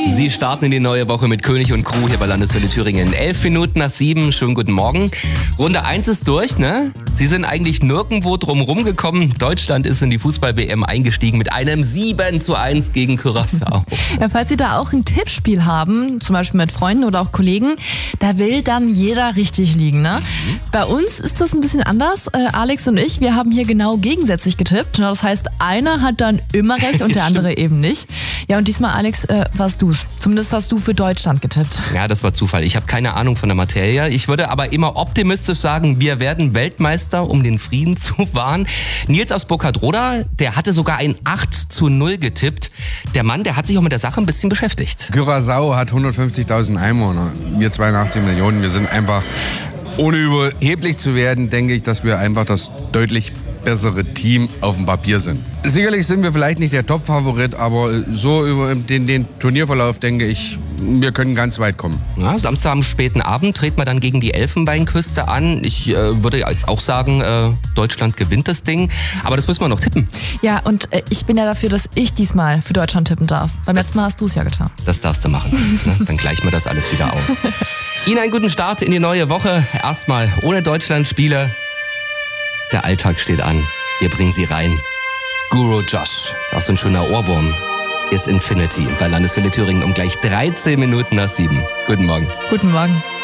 Sie starten in die neue Woche mit König und Crew hier bei Landeswelle Thüringen. 11 Minuten nach 7, schönen guten Morgen. Runde 1 ist durch, ne? Sie sind eigentlich nirgendwo drum rumgekommen. Deutschland ist in die Fußball-WM eingestiegen mit einem 7:1 gegen Curaçao. Ja, falls Sie da auch ein Tippspiel haben, zum Beispiel mit Freunden oder auch Kollegen, da will dann jeder richtig liegen, ne? Bei uns ist das ein bisschen anders. Alex und ich, wir haben hier genau gegensätzlich getippt. Das heißt, einer hat dann immer recht und der andere eben nicht. Ja, und diesmal, Alex, warst du's. Zumindest hast du für Deutschland getippt. Ja, das war Zufall. Ich habe keine Ahnung von der Materie. Ich würde aber immer optimistisch sagen, wir werden Weltmeister, um den Frieden zu wahren. Nils aus Burkhardroda, der hatte sogar ein 8:0 getippt. Der Mann, der hat sich auch mit der Sache ein bisschen beschäftigt. Curaçao hat 150.000 Einwohner. Wir 82 Millionen. Wir sind einfach, ohne überheblich zu werden, denke ich, dass wir einfach das deutlich bessere Team auf dem Papier sind. Sicherlich sind wir vielleicht nicht der Top-Favorit, aber so über den Turnierverlauf denke ich, wir können ganz weit kommen. Ja, Samstag am späten Abend treten wir dann gegen die Elfenbeinküste an. Ich würde jetzt auch sagen, Deutschland gewinnt das Ding. Aber das müssen wir noch tippen. Ja, und ich bin ja dafür, dass ich diesmal für Deutschland tippen darf. Beim letzten Mal hast du es ja getan. Das darfst du machen. Ne? Dann gleichen wir das alles wieder aus. Ihnen einen guten Start in die neue Woche. Erstmal ohne Deutschland-Spiele. Der Alltag steht an. Wir bringen sie rein. Guru Josh. Ist auch so ein schöner Ohrwurm. Hier ist Infinity bei Landeswelle Thüringen um gleich 13 Minuten nach 7. Guten Morgen. Guten Morgen.